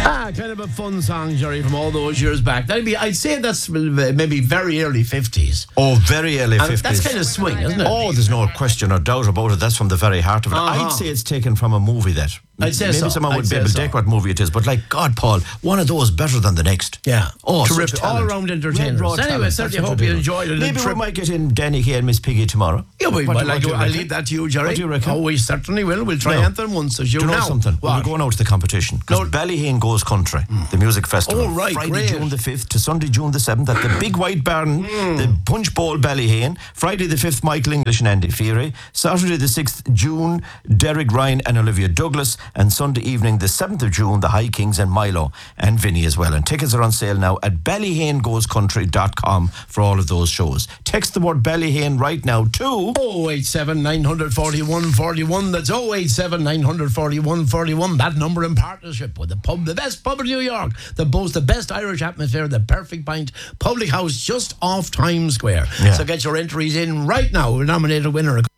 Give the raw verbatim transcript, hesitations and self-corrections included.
Ah, kind of a fun song, Jerry, from all those years back. That'd be, I'd say that's maybe very early fifties. Oh, very early And fifties. that's kind of swing, isn't it? Oh, there's no question or doubt about it. That's from the very heart of it. Uh-huh. I'd say it's taken from a movie that. I'd say Maybe so. someone I'd would be say able to so. take what movie it is, but like, God, Paul, one of those better than the next. Yeah. Oh, such terrific. talent. All-round entertainers. Raw Anyway, talent. certainly That's hope what you they do. enjoyed it. Maybe Trip- we might get in Danny Kay and Miss Piggy tomorrow. Yeah, we What will. do- what I'll, do you I'll reckon? leave that to you, Jerry. What do you reckon? Oh, we certainly will. We'll try No. Anthem once as you Do you know now. something? What? We're going out to the competition because No. Ballyhane Goes Country, the music festival. Oh, right, Friday, great. June the fifth to Sunday, June the seventh at the Big White Barn, the Punch Bowl, Ballyhane. Friday the fifth, Michael English and Andy Feary. Saturday the sixth, June, Derek Ryan and Olivia Douglas. And Sunday evening, the seventh of June, the High Kings and Milo and Vinny as well. And tickets are on sale now at ballyhane goes country dot com for all of those shows. Text the word Ballyhane right now to oh eight seven, nine four one, four one. That's oh eight seven, nine four one, four one. That number in partnership with the pub, the best pub in New York, that boasts the best Irish atmosphere, the Perfect Pint Public House just off Times Square. Yeah. So get your entries in right now. We'll nominate a winner.